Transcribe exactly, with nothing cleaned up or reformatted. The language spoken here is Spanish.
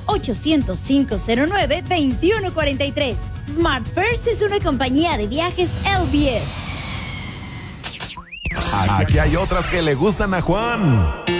ochocientos, cinco cero nueve, veintiuno cuarenta y tres. Smart First es una compañía de viajes L V F. Aquí hay otras que le gustan a Juan.